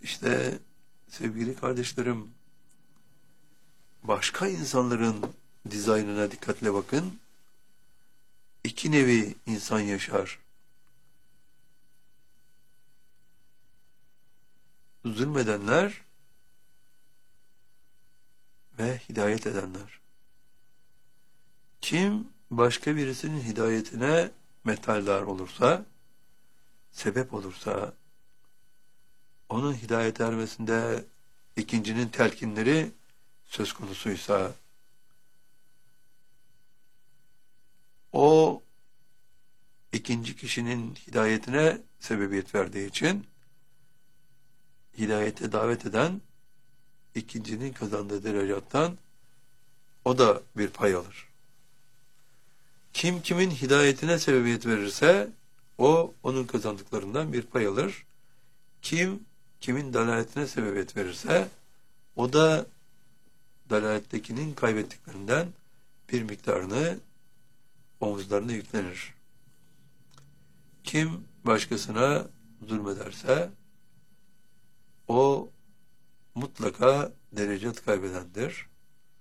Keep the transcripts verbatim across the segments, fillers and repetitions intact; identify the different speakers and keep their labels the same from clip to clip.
Speaker 1: İşte sevgili kardeşlerim, başka insanların dizaynına dikkatle bakın. İki nevi insan yaşar. Zulmedenler ve hidayet edenler. Kim başka birisinin hidayetine metaldar olursa, sebep olursa, onun hidayet ermesinde ikincinin telkinleri söz konusuysa, o ikinci kişinin hidayetine sebebiyet verdiği için hidayete davet eden ikincinin kazandığı derecattan o da bir pay alır. Kim kimin hidayetine sebebiyet verirse o onun kazandıklarından bir pay alır. Kim kimin dalaletine sebebiyet verirse o da dalalettekinin kaybettiklerinden bir miktarını omuzlarına yüklenir. Kim başkasına zulmederse o mutlaka derecat kaybedendir.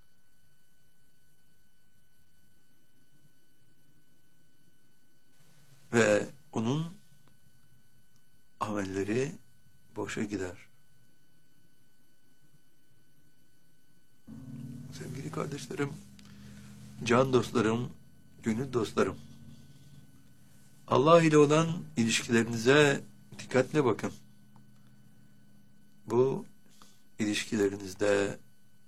Speaker 1: Ve onun amelleri boşa gider. Sevgili kardeşlerim, can dostlarım, gönül dostlarım, Allah ile olan ilişkilerinize dikkatle bakın. Bu ilişkilerinizde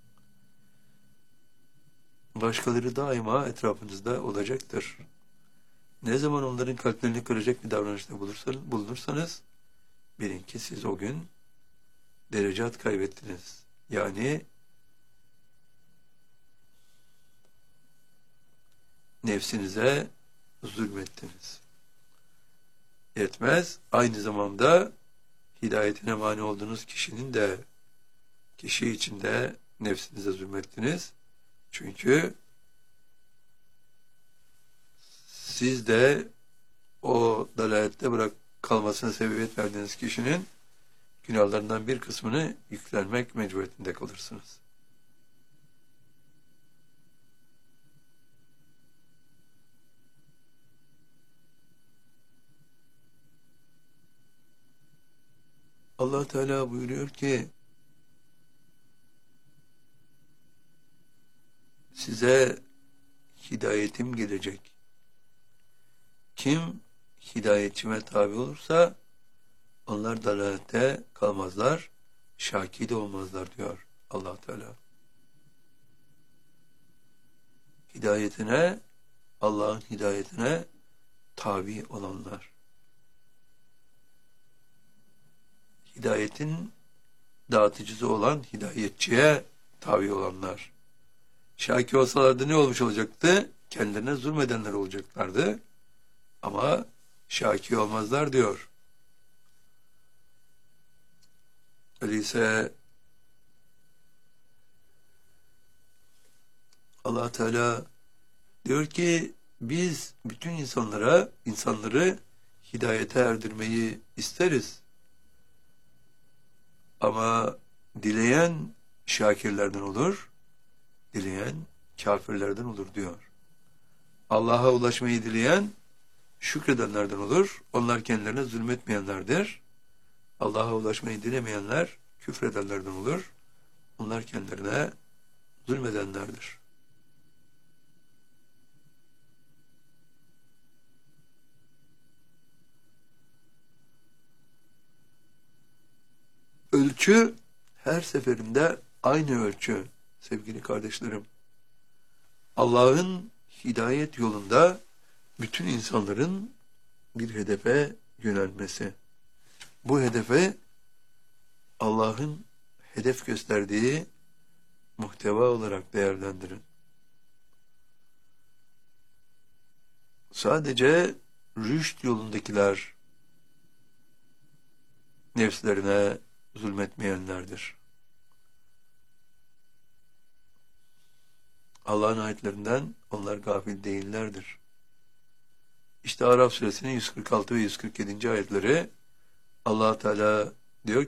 Speaker 1: başkaları daima etrafınızda olacaktır. Ne zaman onların kalplerini kıracak bir davranışta bulunursanız, bilin ki siz o gün derecat kaybettiniz. Yani nefsinize zulmettiniz. Yetmez, aynı zamanda hidayetine mani olduğunuz kişinin de kişi içinde nefsinize zulmettiniz. Çünkü siz de o dalalette bırak kalmasına sebebiyet verdiğiniz kişinin günahlarından bir kısmını yüklenmek mecburiyetinde kalırsınız. Allah Teala buyuruyor ki size hidayetim gelecek. Kim hidayetçime tabi olursa onlar dalalette kalmazlar, şaki de olmazlar diyor Allah Teala. Hidayetine, Allah'ın hidayetine tabi olanlar. Hidayetin dağıtıcısı olan hidayetçiye tabi olanlar. Şaki olsalardı ne olmuş olacaktı? Kendilerine zulmedenler olacaklardı. Ama şaki olmazlar diyor. Öyleyse Allah Teala diyor ki biz bütün insanlara, insanları hidayete erdirmeyi isteriz. Ama dileyen şakirlerden olur, dileyen kafirlerden olur diyor. Allah'a ulaşmayı dileyen şükredenlerden olur. Onlar kendilerine zulmetmeyenlerdir. Allah'a ulaşmayı dilemeyenler küfredenlerden olur. Onlar kendilerine zulmedenlerdir. Ölçü her seferinde aynı ölçü sevgili kardeşlerim. Allah'ın hidayet yolunda bütün insanların bir hedefe yönelmesi. Bu hedefe Allah'ın hedef gösterdiği muhteva olarak değerlendirin. Sadece rüşt yolundakiler nefslerine zulmetmeyenlerdir. Allah'ın ayetlerinden onlar gafil değillerdir. İşte Araf suresinin yüz kırk altı ve yüz kırk yedinci ayetleri Allah Teala diyor